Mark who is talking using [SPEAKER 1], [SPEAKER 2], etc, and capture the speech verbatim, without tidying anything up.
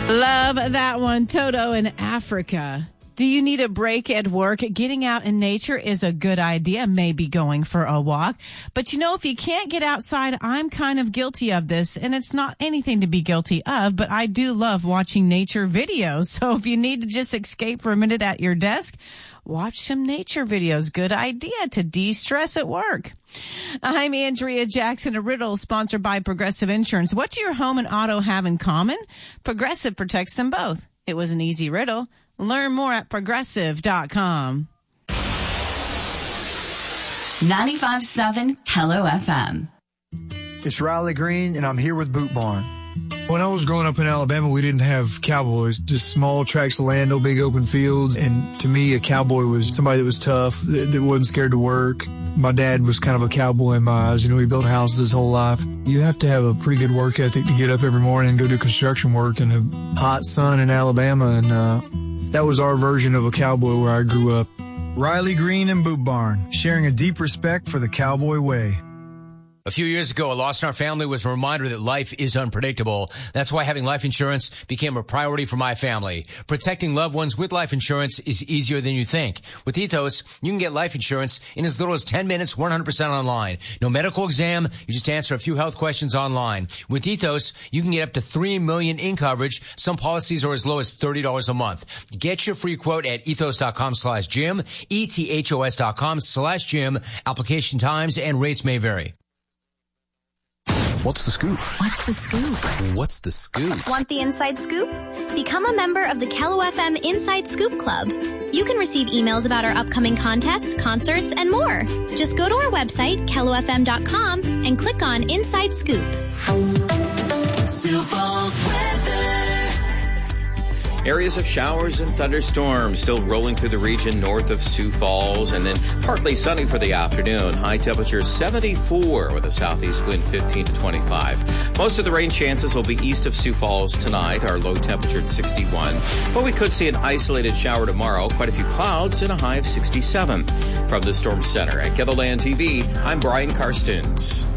[SPEAKER 1] Love that one. Toto in Africa. Do you need a break at work? Getting out in nature is a good idea, maybe going for a walk. But you know, if you can't get outside, I'm kind of guilty of this, and it's not anything to be guilty of, but I do love watching nature videos. So if you need to just escape for a minute at your desk, watch some nature videos. Good idea to de-stress at work. I'm Andrea Jackson, a riddle sponsored by Progressive Insurance. What do your home and auto have in common? Progressive protects them both. It was an easy riddle. Learn more at progressive dot com.
[SPEAKER 2] ninety-five point seven Hello F M.
[SPEAKER 3] It's Riley Green, and I'm here with Boot Barn.
[SPEAKER 4] When I was growing up in Alabama, we didn't have cowboys, just small tracts of land, no big open fields. And to me, a cowboy was somebody that was tough, that, that wasn't scared to work. My dad was kind of a cowboy in my eyes. You know, he built houses his whole life. You have to have a pretty good work ethic to get up every morning and go do construction work in a hot sun in Alabama. And uh, that was our version of a cowboy where I grew up.
[SPEAKER 3] Riley Green and Boot Barn, sharing a deep respect for the cowboy way.
[SPEAKER 5] A few years ago, a loss in our family was a reminder that life is unpredictable. That's why having life insurance became a priority for my family. Protecting loved ones with life insurance is easier than you think. With Ethos, you can get life insurance in as little as ten minutes, one hundred percent online. No medical exam, you just answer a few health questions online. With Ethos, you can get up to three million dollars in coverage. Some policies are as low as thirty dollars a month. Get your free quote at ethos.com slash Jim, E T H O S dot com slash Jim. Application times and rates may vary.
[SPEAKER 6] What's the scoop?
[SPEAKER 2] What's the scoop?
[SPEAKER 6] What's the scoop?
[SPEAKER 7] Want the inside scoop? Become a member of the Kello F M Inside Scoop Club. You can receive emails about our upcoming contests, concerts, and more. Just go to our website, kello f m dot com, and click on Inside Scoop.
[SPEAKER 8] Sioux Falls weather.
[SPEAKER 9] Areas of showers and thunderstorms still rolling through the region north of Sioux Falls, and then partly sunny for the afternoon. High temperature seventy-four with a southeast wind fifteen to twenty-five. Most of the rain chances will be east of Sioux Falls tonight. Our low temperature at sixty-one. But we could see an isolated shower tomorrow. Quite a few clouds and a high of sixty-seven. From the Storm Center at KELOLAND T V, I'm Brian Karstens.